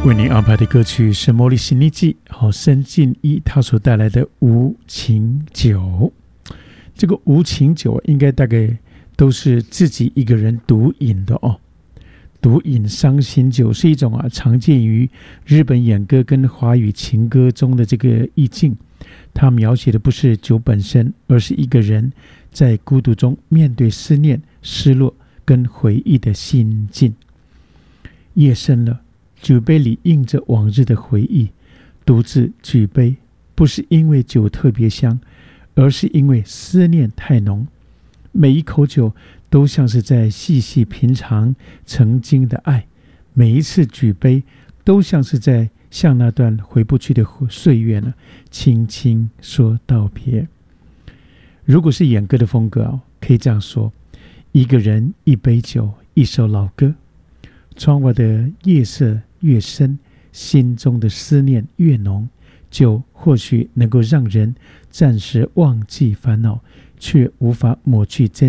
为您安排的歌曲是茉莉新力记和申进一他所带来的无情酒。这个无情酒应该大概都是自己一个人独饮的哦。独饮伤心酒是一种常见于日本演歌跟华语情歌中的这个意境。它描写的不是酒本身，而是一个人在孤独中面对思念、失落跟回忆的心境。夜深了，酒杯里映着往日的回忆，独自举杯，不是因为酒特别香，而是因为思念太浓。每一口酒都像是在细细品尝曾经的爱，每一次举杯都像是在向那段回不去的岁月呢，轻轻说道别。如果是演歌的风格可以这样说：一个人，一杯酒，一首老歌。窗外的夜色越深，心中的思念越浓，酒或许能够让人暂时忘记烦恼，却无法抹去真